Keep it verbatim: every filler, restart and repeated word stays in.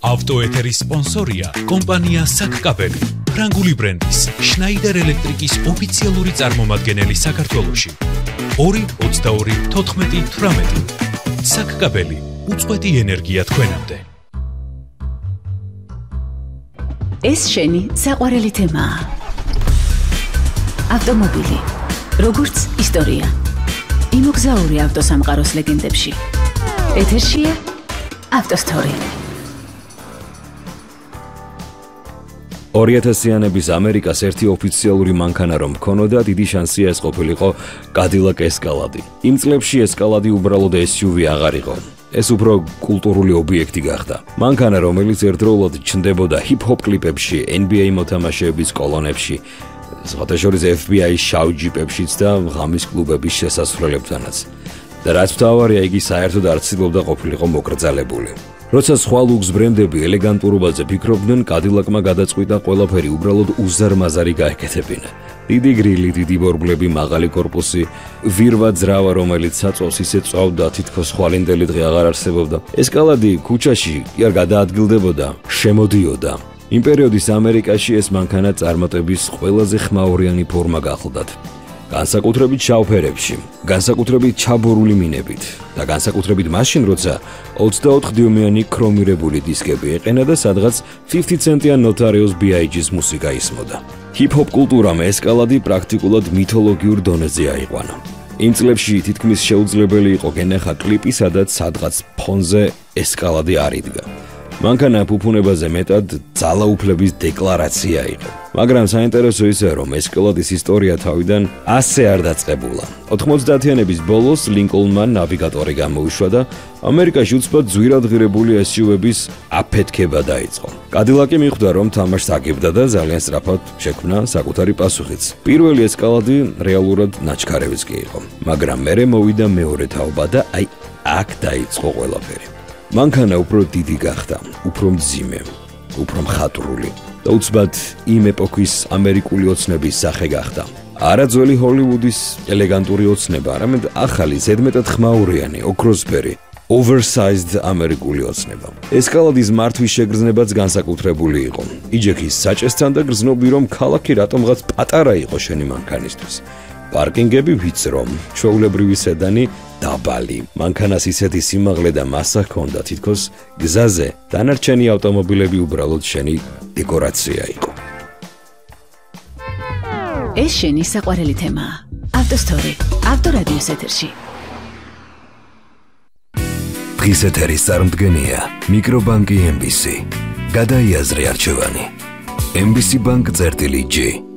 ავტოეთერის სპონსორია კომპანია საკკაბელი, ფრანგული ბრენდის შნაიდერ ელექტრიკის ოფიციალური წარმომადგენელი საქართველოში. ორი ოცდაორი თოთხმეტი თვრამეტი. საკკაბელი, უწყვეტი ენერგია თქვენამდე. ეს შენი საყვარელი თემაა. ავტომობილი, როგორც ისტორია. იმოგზაური ავტოსამყაროს ლეგენდებში. ეთერშია ავტოსტორი. ორი ათასიანების ამერიკას ერთი ოფიციალური მანქანა რომ მქონოდა, დიდი შანსია ეს ყოფილიყო Cadillac Escalade. იმ წლებში Escalade უბრალოდ ეს იუ ვი აღარ იყო. ეს უფრო კულტურული ობიექტი გახდა. მანქანა, რომელიც ერთდროულად ჩნდებოდა ჰიპ-ჰოპ კლიპებში, ენ ბი ეი მოთამაშეების კოლონებში, სხვათა შორის ეფ ბი აის შავ ჯიპებშიც და ღამის კლუბების შესასვლელებთანაც. და რაც მთავარია, იგი საერთოდ არ ცდილობდა ყოფილიყო მოკრძალებული. როცა სხვა ლუქს ბრენდები ელეგანტურობაზე ფიქრობდნენ, Cadillac-მა გადაწყვიტა ყველაფერი უბრალოდ უზარმაზარი გაეკეთებინა. დიდი გრილი, დიდი ბორბლები, მაღალი კორპუსი, ვირვა ძრავა, რომელიც საწვავს ისე წვავდა, თითქოს ხვალინდელი დღე აღარ არსებობდა. Escalade ქუჩაში კი არ გადაადგილდებოდა, შემოდიოდა. იმ პერიოდის ამერიკაში ეს მანქანა წარმატების ყველაზე ხმაურიანი ფორმა გახლდათ. განსაკუთრებით შავფერებში, განსაკუთრებით ჩაბორული მინებით და განსაკუთრებით მაშინ, როცა ოცდაოთხ დიუმიანი ქრომირებული დისკები ეყენა და სადღაც πενήντα ცენტიან Notorious ბი აი ჯის მუსიკა ისმოდა. ჰიპ-ჰოპ კულტურამ Escalade პრაქტიკულად მითოლოგიურ დონეზე აიყვანა. იმ წლებში თითქმის შეუძლებელი იყო გენახა კლიპი, სადაც სადღაც ფონზე Escalade არ იდგა. მანქანა ფუფუნებაზე მეტად ძალაუფლების დეკლარაცია იყო. მაგრამ საინტერესო ისე, რომ Escalade-ის ისტორია თავიდან ასე არ დაწყებულა. ოთხმოცდაათიანების ბოლოს ლინკოლნმა ნავიგატორი გამოუშვა და ამერიკაში უცბად ძვირად ღირებული ეს იუ ვი-ების აფეთქება დაიწყო. Cadillac-ი მიხვდა, რომ თამაშს აგებდა და ძალიან სწრაფად შექმნა საკუთარი პასუხიც. პირველი Escalade რეალურად ნაჩქარევიც კი იყო, მაგრამ მერე მოვიდა მეორე თაობა და აი აქ დაიწყო ყველაფერი. მანქანა უფრო დიდი გახდა, უფრო მძიმე, უფრო მხატვრული და უცბად იმ ეპოქის ამერიკული ოცნების სახე გახდა. არა ძველი ჰოლივუდის ელეგანტური ოცნება, არამედ ახალი, ზედმეტად ხმაურიანი, ოქროსფერი, oversized ამერიკული ოცნება. Escalade-ის მართვის შეგრძნებაც განსაკუთრებული იყო. იჯექის საჭესთან და გრძნობი, რომ ქალაქი რატომღაც პატარა იყო შენი მანქანისთვის. პარკინგები ვიწრო, ჩვეულებრივი სედანი დაბალი. მანქანას ისეთი სიმაღლე და მასა ჰქონდა, თითქოს გზაზე დანარჩენი ავტომობილები უბრალოდ შენი დეკორაცია იყო. ეს შენი საყვარელი თემაა. ავტოსტორი, ავტორადიოს ეთერში. დღის ეთერის წარმდგენია მიკრობანკი ემ ბი სი. გადაიაზრე არჩევანი. ემ ბი სი Bank წერტილი ჯი.